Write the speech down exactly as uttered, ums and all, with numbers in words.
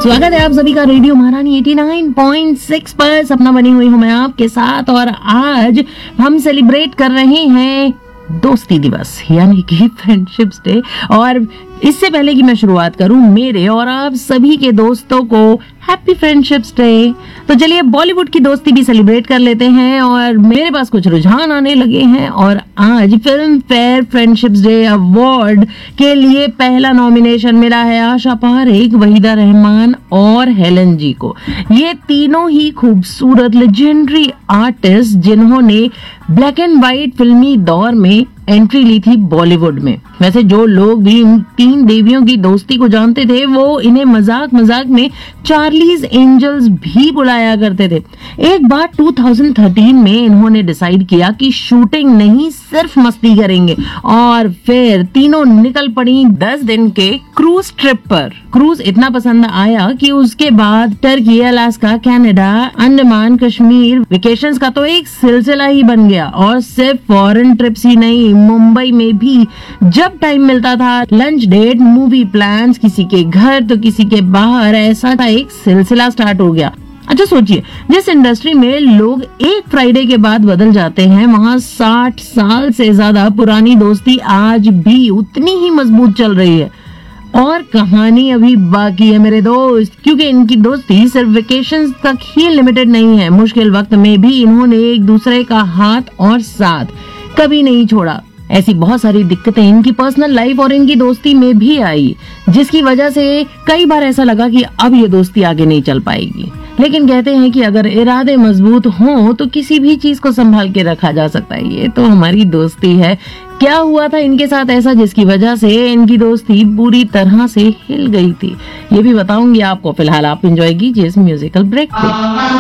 स्वागत है आप सभी का रेडियो महारानी नवासी पॉइंट सिक्स पर। सपना बनी हुई हूँ मैं आपके साथ और आज हम सेलिब्रेट कर रहे हैं दोस्ती दिवस यानी कि फ्रेंडशिप्स डे। और इससे पहले कि मैं शुरुआत करूं, मेरे और आप सभी के दोस्तों को हैप्पी फ्रेंडशिप्स डे। तो चलिए बॉलीवुड की दोस्ती भी सेलिब्रेट कर लेते हैं। और मेरे पास कुछ रुझान आने लगे हैं और आज film fair friendships day award के लिए पहला नॉमिनेशन मिला है आशा पारेख, वहीदा रहमान और हेलन जी को। ये तीनों ही खूबसूरत लेजेंडरी आर्टिस्ट जिन्होंने ब्लैक एंड व्हाइट फिल्मी दौर में एंट्री ली थी बॉलीवुड में। वैसे जो लोग भी इन तीन देवियों की दोस्ती को जानते थे वो इन्हें मजाक मजाक में चार्लीज एंजल्स भी बुलाया करते थे। एक बार दो हज़ार तेरह में इन्होंने डिसाइड किया कि शूटिंग नहीं सिर्फ मस्ती करेंगे और फिर तीनों निकल पड़ी दस दिन के क्रूज ट्रिप पर। क्रूज इतना पसंद आया कि उसके बाद Turkey, Alaska, Canada, Andaman, Kashmir vacations का तो एक सिलसिला ही बन गया। और सिर्फ फॉरेन ट्रिप्स ही नहीं, मुंबई में भी जब टाइम मिलता था लंच डेट, मूवी प्लान्स, किसी के घर तो किसी के बाहर, ऐसा था एक सिलसिला स्टार्ट हो गया। अच्छा सोचिए, जिस इंडस्ट्री में लोग एक फ्राइडे के बाद बदल जाते हैं, वहाँ साठ साल से ज्यादा पुरानी दोस्ती आज भी उतनी ही मजबूत चल रही है। और कहानी अभी बाकी है मेरे दोस्त, क्योंकि इनकी दोस्ती सिर्फ वेकेशंस तक ही लिमिटेड नहीं है। मुश्किल वक्त में भी इन्होंने एक दूसरे का हाथ और साथ कभी नहीं छोड़ा। ऐसी बहुत सारी दिक्कतें इनकी पर्सनल लाइफ और इनकी दोस्ती में भी आई, जिसकी वजह से कई बार ऐसा लगा कि अब ये दोस्ती आगे नहीं चल पाएगी। लेकिन कहते हैं कि अगर इरादे मजबूत हों तो किसी भी चीज को संभाल के रखा जा सकता है। ये तो हमारी दोस्ती है। क्या हुआ था इनके साथ ऐसा जिसकी वजह से इनकी दोस्ती पूरी तरह से हिल गई थी, ये भी बताऊंगी आपको। फिलहाल आप एंजॉय कीजिए इस म्यूजिकल ब्रेक को।